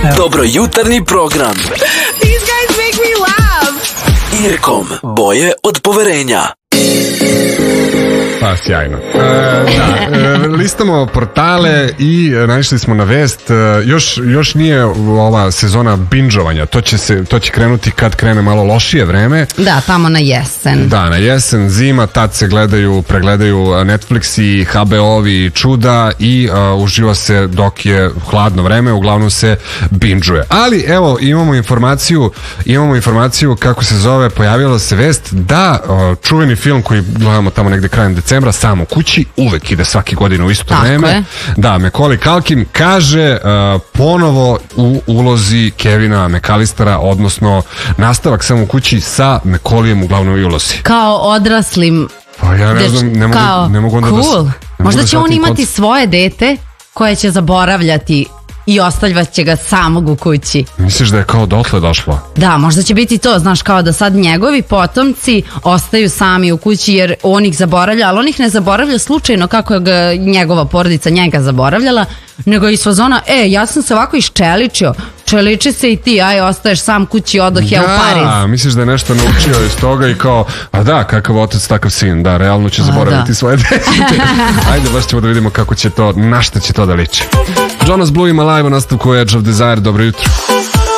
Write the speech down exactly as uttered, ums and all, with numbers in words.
Dobro jutarnji program. These guys make me laugh. Irkom, boje od poverenja. Pa, sjajno. E, da, e, listamo portale i naišli smo na vest. E, još, još nije ova sezona binđovanja. To će, se, to će krenuti kad krene malo lošije vreme. Da, tamo na jesen. Da, na jesen, zima, tad se gledaju, pregledaju Netflix i H B O-vi čuda i uh, uživa se dok je hladno vreme, uglavnom se binđuje. Ali, evo, imamo informaciju, imamo informaciju kako se zove, pojavila se vest da uh, čuveni film koji gledamo tamo negde krajem decembra, Sam u kući, uvek ide svaki godin u isto Tako vreme. je. Da, Macaulay Culkin kaže uh, ponovo u ulozi Kevina McAllistera, odnosno nastavak Sam u kući sa Macaulayem u glavnoj ulozi. Kao odraslim. Pa ja ne Deč, znam, ne mogu, kao, ne mogu onda cool. da se... ne Možda mogu će da on shvatim imati koncept. svoje dete koje će zaboravljati i ostavljaće ga samog u kući. Misliš da je kao dotle došlo? Da, možda će biti to, znaš, kao da sad njegovi potomci ostaju sami u kući jer on ih zaboravlja, ali on ih ne zaboravlja slučajno kako je ga njegova porodica njega zaboravljala, nego iz fazona, e, ja sam se ovako iščeličio, čeliči se i ti, aj, ostaješ sam kući, odoh ja u Pariz. Da, misliš da je nešto naučio iz toga i kao, a da, kakav otac, takav sin, da, realno će A, zaboraviti da. svoje dete. Ajde, baš ćemo da vidimo kako će to, na šta će to da liči. Jonas Blue ima live u nastavku Edge of Desire, dobro jutro.